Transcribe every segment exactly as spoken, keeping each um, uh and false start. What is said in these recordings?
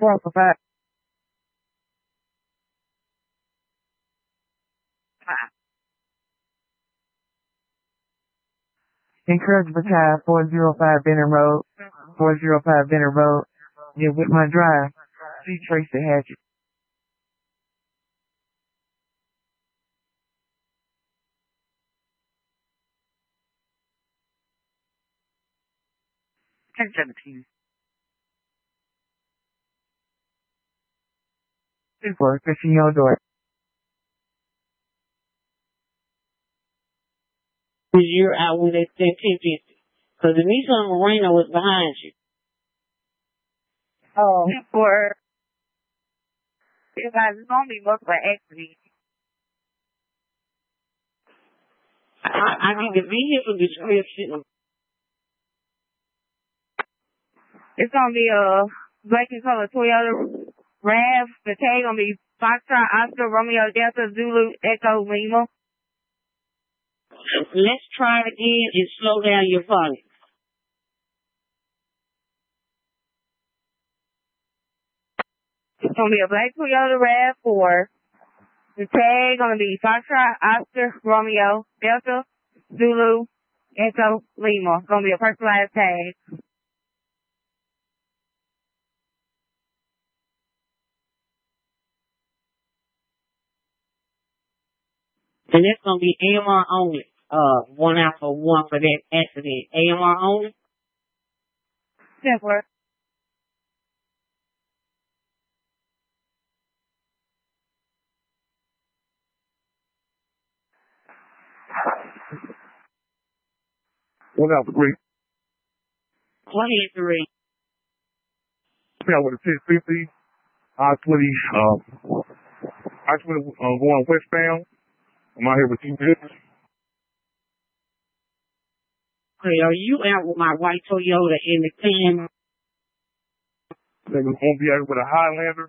four for five. Five. Encourage Battalion four oh five Benton Road. four oh five Benton Road. Yeah, with my drive. See Tracy Hatchet. ten seventeen. Super, fishing your door. You're out when they said ten fifty. Because the Nissan Marina was behind you. Oh. For, you guys, it's going to be multiple accidents. I, I need the vehicle description. It's going to be a black and color Toyota RAV. The tag going to be Foxtrot, Oscar, Romeo, Delta, Zulu, Echo, Lima. Let's try it again and slow down your volume. It's going to be a black Toyota RAV four. The tag going to be Foxtrot, Oscar, Romeo, Delta, Zulu, Echo, Lima. It's going to be a personalized tag. And that's going to be A M R only. Uh, one out for one for that accident. A M R only? Simpler. One out for three. One out for three. Yeah, with a ten fifty. I twenty, uh, I twenty, uh, going westbound. I'm out here with two vehicles. Okay, are you out with my white Toyota in the can? They're going to be out with a Highlander.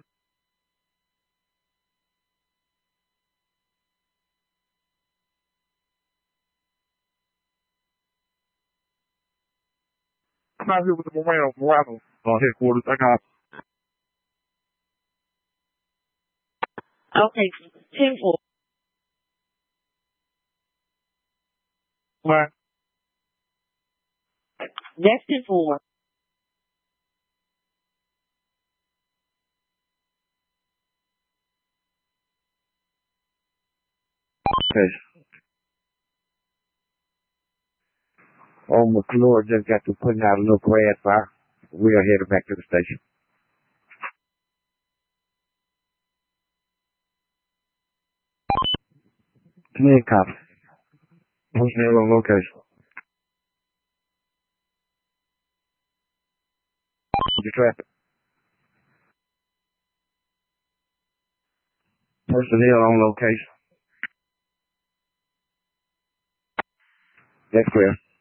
I'm out here with the Morano, Morano uh, headquarters. I got. Okay, ten four. Right. That's ten four. Okay. Oh, McClure just got to putting out a little grass fire. We are headed back to the station. Come in, cop. Personnel on location. The traffic. Personnel on location. That's clear.